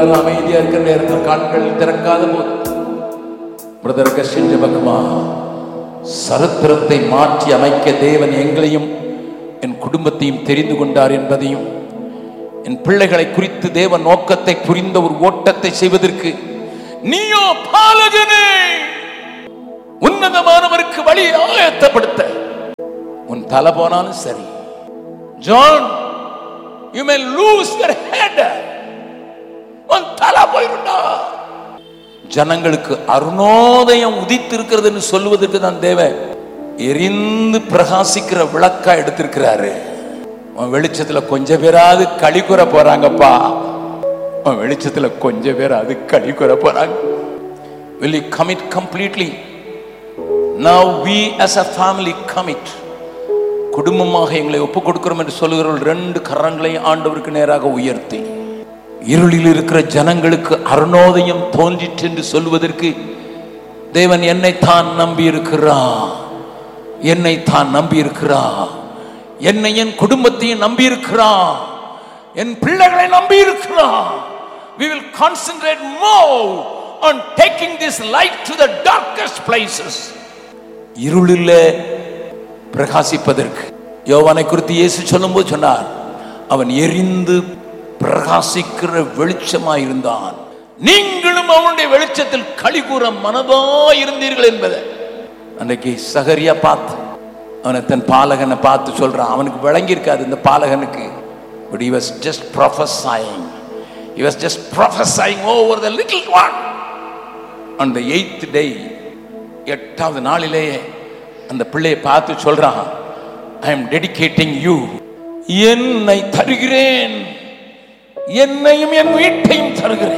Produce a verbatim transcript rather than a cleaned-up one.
அமைதியா இருக்கிற நேரத்தில் கண்கள் திறக்காத போது பிரதர் கஷ்யன் ஜெபக்குமா சரித்திரத்தை மாற்றி அமைக்க தேவன் எங்களையும் என் குடும்பத்தையும் தெரிந்து கொண்டார் என்பதையும், என் பிள்ளைகளை குறித்து தேவன் நோக்கத்தை புரிந்த ஒரு ஓட்டத்தை செய்வதற்கு நீயோ பாலகனே உன்னதமானவருக்கு வழி ஆயத்தப்படுத்த உன் தலை போனாலும் சரி. John, you may lose your head. உன் தலை போயிருண்டா. ஜனங்களுக்கு அருணோதயம் உதித்திருக்கிறதுன்னு சொல்லுவதற்கு தான் தேவன் எரிந்து பிரகாசிக்கிற விளக்கா எடுத்திருக்கிறாரு. உன் வெளிச்சத்துல கொஞ்சம் பேராது களி கூற போறாங்கப்பா. உன் வெளிச்சத்துல கொஞ்சம் பேராது களி கூற போறாங்க. Will you commit completely? Now we as a family commit. குடும்பமாக எங்களை ஒப்பு கொடுக்கிறோம் என்று சொல்லுகிறவர்கள் ரெண்டு கரங்களை ஆண்டவருக்கு நேராக உயர்த்தி, இருளில் இருக்கிற ஜனங்களுக்கு அருணோதயம் தோன்றிற்று என்று சொல்வதற்கு தேவன் என்னை தான் நம்பி இருக்கிறார், என்னை தான் நம்பி இருக்கிறார், என்னை என் குடும்பத்தையும் நம்பி இருக்கிறார், என் பிள்ளைகளை நம்பி இருக்கிறார். We will concentrate more on taking this light to the darkest places. இருளிலே பிரகாசிப்பதற்கு யோவானை குறித்து இயேசு சொல்லும்போது சொன்னார், அவன் எரிந்து பிரகாசிக்கிற வெளிச்சமாய் இருந்தான், நீங்களும் அவனுடைய வெளிச்சத்தில் களி கூற மனதாய் இருந்தீர்கள் என்பதை அன்றைக்கு சகரியா பார்த்து அவனை தன் பாலகனை பார்த்து சொல்றான். அவனுக்கு விளங்கி இருக்காது இந்த பாலகனுக்கு. But he was just prophesying. He was just prophesying over the little one. On the eighth day, எட்டாவது நாளிலேயே அந்த பிள்ளையை பார்த்து சொல்றான், I am dedicating you. என்னை தருகிறேன், என்னையும் என் வீட்டையும் தருகிறேன்.